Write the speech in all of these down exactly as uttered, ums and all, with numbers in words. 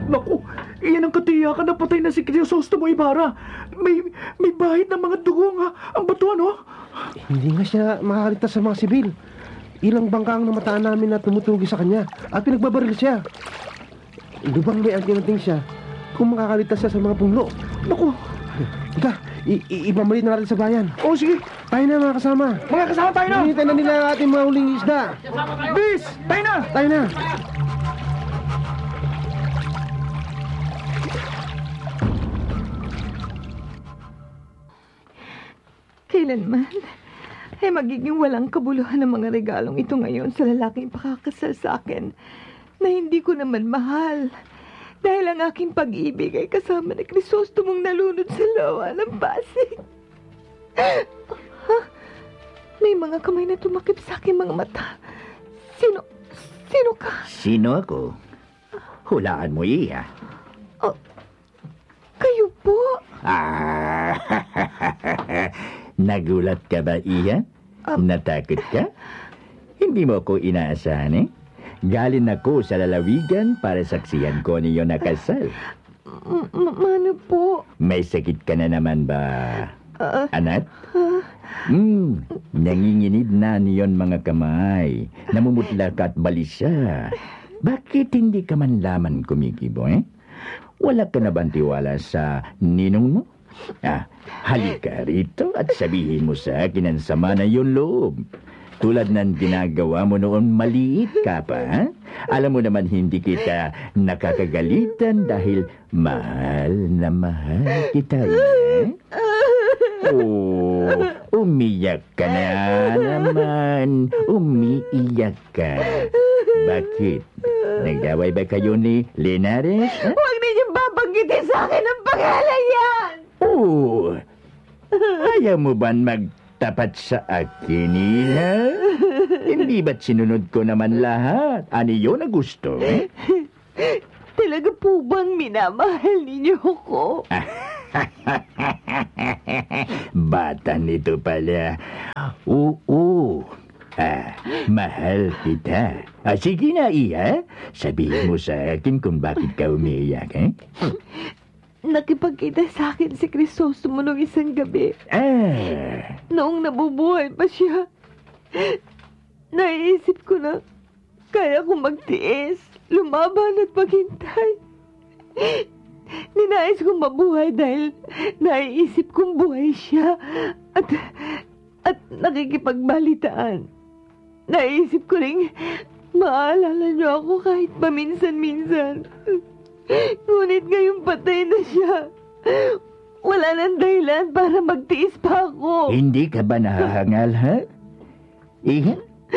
Naku, iyan ang katiyakan na patay na si Crisostomo Ibarra. May, may bahid ng mga dugo nga ang batuan, oh. Hindi nga siya makakaligtas sa mga sibil. Ilang bangka ang namataan namin na tumutugi sa kanya at pinagbabaril siya. Lubang may anting-anting siya kung makakaligtas siya sa mga punglo. Naku. Ika, ibamalit na natin sa bayan. Oh, sige. Tayo na mga kasama. Mga kasama tayo na. Hinihintay na nila ang ating mga huling isda. Bis, tayo na. Tayo na. Kailanman ay magiging walang kabuluhan ng mga regalong ito ngayon sa lalaking pakakasal sa akin na hindi ko naman mahal. Dahil ang aking pag-ibig ay kasama ni Crisostomong nalunod sa lawa ng Pasig. Ha? May mga kamay na tumakip sa aking mga mata. Sino? Sino ka? Sino ako? Hulaan mo, Iya. Oh, kayo po? Ah, nagulat ka ba, Iya? Um, Natakot ka? Hindi mo ako inaasahan, eh? Galing ako sa lalawigan para saksiyan ko niyo na kasal. M- m- ano po? May sakit ka na naman ba, Uh, anak? uh, Hmm, nanginginid na niyon mga kamay. Namumutla ka at balisa. Bakit hindi ka man laman kumikibo, eh? Wala ka na bang tiwala sa ninong mo? Ah, halika rito at sabihin mo sa akin ang sama na yun loob. Tulad ng ginagawa mo noon maliit ka pa, ha? Alam mo naman hindi kita nakakagalitan dahil mahal na mahal kita, eh? Oh, umiyak ka na naman. Umiiyak ka. Bakit? Nag-away ba kayo ni Linares? Ha? Huwag ninyong babanggitin sa akin ang pangalan yan! Oh, ayaw mo ba magtapat sa akin, Iha? Hindi ba't sinunod ko naman lahat? Ano yun na gusto, eh? Talaga po bang minamahal ninyo ko? Bata nito pala. Oo. Ah, mahal kita. Ah, sige na, Iya. Sabihin mo sa akin kung bakit ka umiiyak, eh? Nakipagkita sa akin si Crisostomo nung isang gabi. Ah. Noong nabubuhay pa siya, naisip ko na kaya kong magtiis, lumaban at maghintay. Ninais kong mabuhay dahil naiisip kong buhay siya at, at nakikipagbalitaan. Naisip ko rin maalala niyo ako kahit paminsan-minsan. Ngunit ngayong patay na siya. Wala nang dahilan para magtiis pa ako. Hindi ka ba nahahangal, ha? Iha?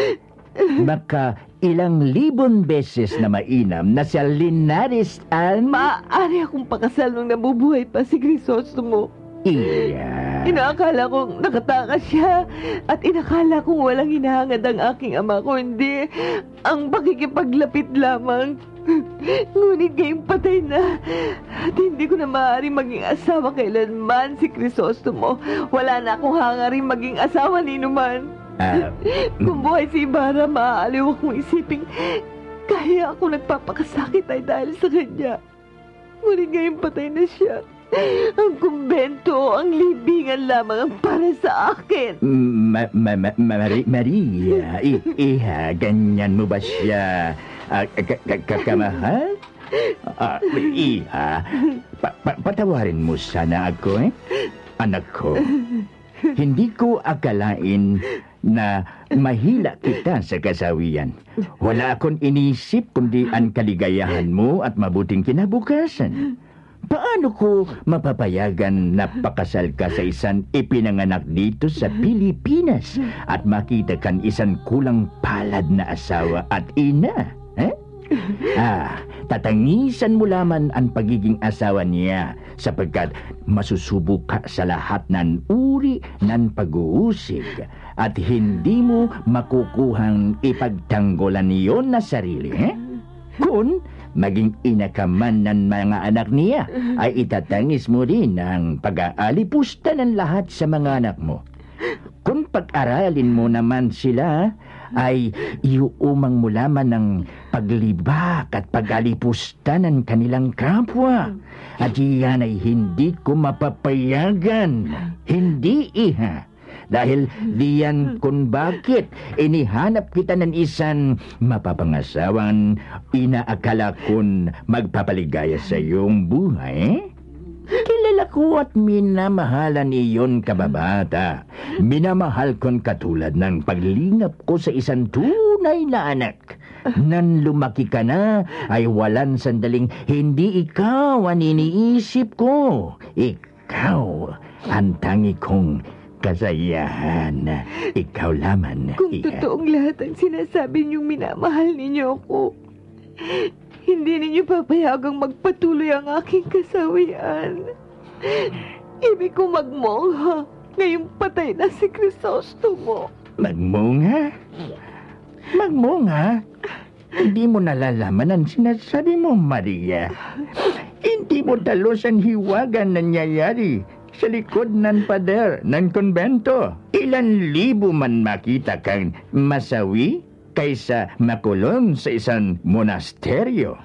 Baka ilang libon beses na mainam na si Linares ang... Maaari akong pakasal nung nabubuhay pa si Crisostomo. Iya. Inaakala kong nakatakas siya at inakala kong walang hinahangad ang aking ama ko, hindi ang pakikipaglapit lamang. Ngunit ngayong patay na at hindi ko na maaaring maging asawa kailanman si Crisostomo. Wala na akong hangaring maging asawa ni Numan. Uh, Kung buhay si Ibarra, maaaliw akong isiping kaya ako nagpapakasakit ay dahil sa kanya. Ngunit ngayong patay na siya. Ang kumbento, ang libingan lamang ang para sa akin. Ma, ma, ma, Mari, Maria, I, Iha, ganyan mo ba siya? Uh, Kakamahal? Uh, Iha, pa, pa, patawarin mo sana ako, eh? Anak ko, hindi ko akalain na mahila kita sa kasawian. Wala akong inisip kundi ang kaligayahan mo at mabuting kinabukasan. Paano ko mapapayagan na pakasal ka sa isang ipinanganak dito sa Pilipinas at makita kan isang kulang palad na asawa at ina? Eh? Ah, tatangisan mo lamang ang pagiging asawa niya sapagkat masusubok ka sa lahat ng uri ng pag-uusig at hindi mo makukuhang ipagtanggolan niyon na sarili. Eh? Kung maging ina ka man ng mga anak niya, ay itatangis mo rin ang pag-aalipusta ng lahat sa mga anak mo. Kung pag-aralin mo naman sila, ay iuumang mo lamang ng paglibak at pag-alipusta ng kanilang kapwa. At iyan ay hindi ko mapapayagan. Hindi, iha. Dahil diyan kung bakit inihanap kita ng isang mapapangasawan inaakala kong magpapaligaya sa iyong buhay. Kilala ko at minamahalan iyon, kababata. Minamahal kon katulad ng paglingap ko sa isang tunay na anak. Nan lumaki ka na, ay walang sandaling hindi ikaw ang iniisip ko. Ikaw ang tangi kong kasayahan. Ikaw lamang. Kung Iya. totoong lahat ang sinasabi niyong minamahal ninyo ako, hindi ninyo papayagang magpatuloy ang aking kasawian. Ibig ko magmongha ngayong patay na si Crisostomo. Magmunga? Magmunga? Hindi mo nalalaman ang sinasabi mo, Maria. Hindi mo dalos ang hiwagan nangyayari sa likod ng pader ng konbento. Ilan libo man makita kang masawi kaysa makulong sa isang monasteryo.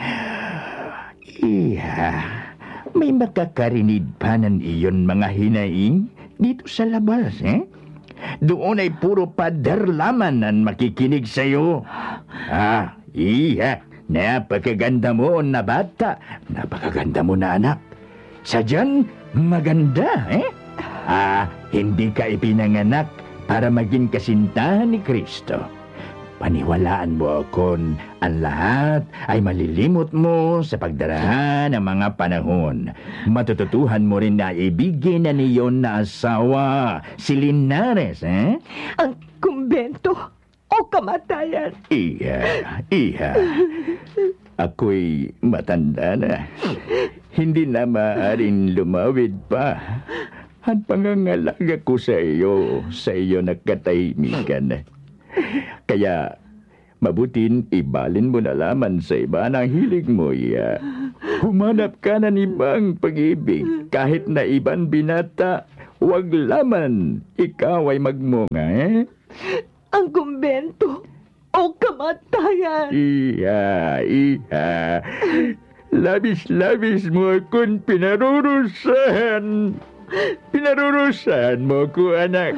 Iya, may makakarinig pa ng iyon mga hinaing dito sa labas, eh? Doon ay puro pader laman ang makikinig sa'yo. Ah, iya, napakaganda mo na bata. Napakaganda mo na anak. Sadyan, maganda, eh? Ah, hindi ka ipinanganak para maging kasintahan ni Kristo. Paniwalaan mo akong ang lahat ay malilimot mo sa pagdaraan ng mga panahon. Matututuhan mo rin na ibigin na niyon na asawa, si Linares, eh? Ang kumbento o kamatayan. Iya, iya. Ako'y matanda na. Hindi na maaaring lumawid pa. At pangangalaga ko sa iyo, sa iyo na katahimikan. Kaya, mabutin ibalin mo na laman sa iba ng hilig mo, iya. Humanap ka ng ibang pag-ibig, kahit na ibang binata, huwag laman, ikaw ay magmunga, eh? Ang kumbento o kamatayan. Iya, iya. Labis-labis mo akong pinarurusahan. Pinarurusahan mo ko, anak.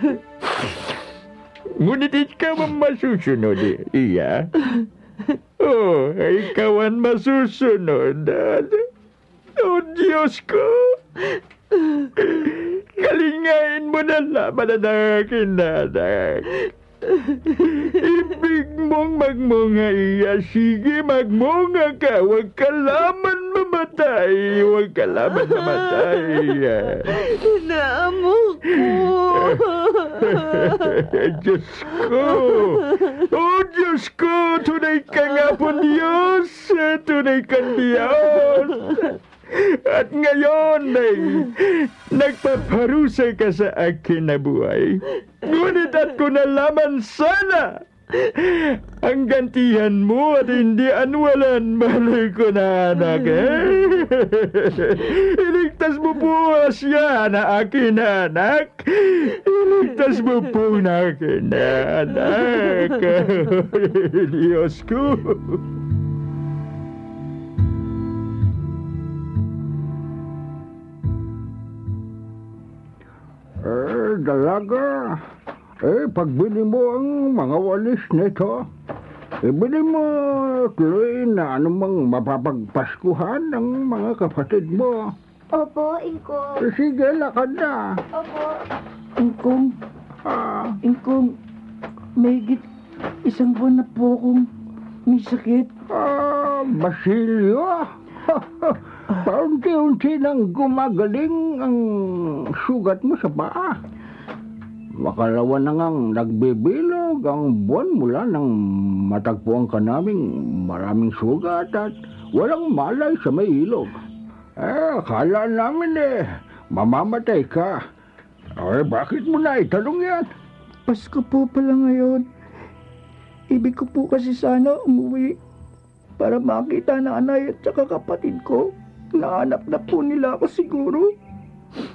Ngunit ikaw ang masusunod, iya. Oh, ikaw ang masusunod. Oh, Diyos ko. Kalingain mo na laban ang aking anak. Ibig mong magmunga, iya. Sige, magmunga ka. Huwag ka laman mamatay. Huwag ka laman mamatay, iya. Naamo ko. Diyos ko. Oh, Diyos ko. Tunay ka nga po, Diyos. Tunay kang Diyos. At ngayon ay nagpaparusa ka sa akin na buhay. Ngunit at ko nalaman sana ang gantihan mo at hindi anwalan, mahal ko na anak, eh? Iligtas mo po siya na akin na anak. Iligtas mo po na akin na anak. Diyos ko. Eh, dalaga. Eh, pagbili mo ang mga walis nito, ibili mo tuloy na anumang mapapagpaskuhan ng mga kapatid mo. Opo, Ingkong. Eh, sige, lakad na. Opo. Ingkong, Ah, Ingkong, may git isang buwan na po akong may sakit. ah, Basilio. Paunti-unti nang gumagaling ang sugat mo sa paa. Makalawa na ngang nagbibilog ang buwan mula nang matagpuan ka naming maraming sugat at walang malay sa may ilog. Eh, akala namin eh, mamamatay ka. Eh, bakit mo na itanong yan? Pasko po pala ngayon. Ibig ko po kasi sana umuwi para makita na anay at saka kapatid ko. Nahanap na po nila ako siguro.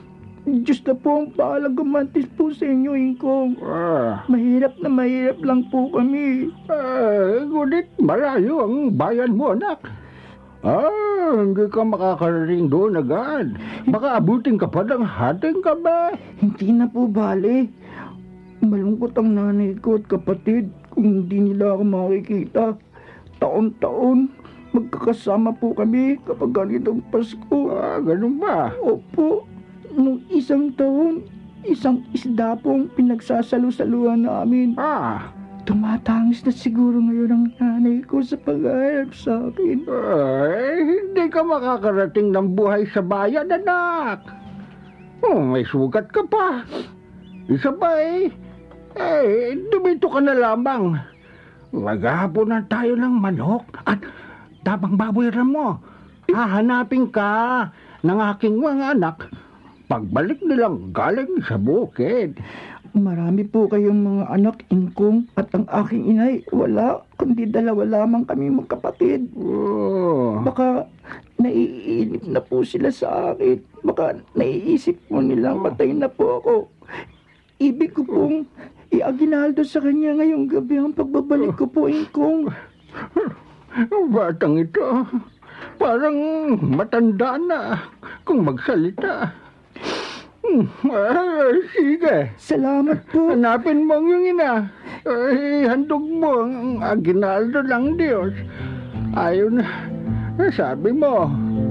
Diyos na po ang bahalang gumantis po sa inyo, Ingkong. Ah, Mahirap na mahirap lang po kami. eh, ngunit malayo ang bayan mo, anak. Ah, hindi ka makakarating doon agad. Baka abutin ka pa ng hating gabi. Hindi na po bale. Malungkot ang nanay ko at kapatid kung hindi nila ako makikita. Taon-taon, magkakasama po kami kapag ganitong Pasko. Ah, ganun ba? Opo, nung isang taon, isang isda pong pinagsasalo-saluhan namin. Ah, Tumatangis na siguro ngayon ang nanay ko sa pag-aarap sa akin. ay, hindi ka makakarating ng buhay sa bayan, anak. Oh, may sugat ka pa. Isa pa eh, eh, dumito ka na lamang. Maghahaponan tayo ng manok at tabang baboy ram mo. Hahanapin ka ng aking mga anak pagbalik nilang galing sa bukid. Marami po kayong mga anak, Ingkong, at ang aking inay, wala, kundi dalawa lamang kami magkapatid. Oh. Baka naiinip na po sila sa akin. Baka naiisip po nilang patay na po ako. Ibig ko pong iaginaldo sa kanya ngayong gabi ang pagbabalik ko po, Ingkong. Ang batang ito, parang matanda na kung magsalita. Hmm, ah, sige, Salamat po. hanapin mo ang iyong ina. Ay, handog mo ang aginaldo ng Diyos. Ayaw na, sabi mo.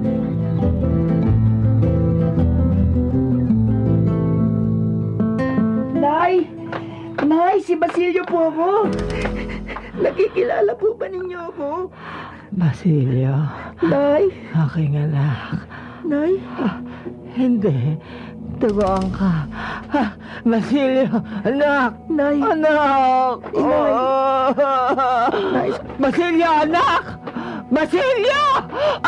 Nay! Nay, si Basilio po ako. Nakikilala po ba ninyo ako? Basilio, Nay! aking anak. Nay! Hindi. Tugoan ka. Ha, Basilio, anak! Nay! Anak! Inay! Oh! Nay! Basilio, anak! Basilio!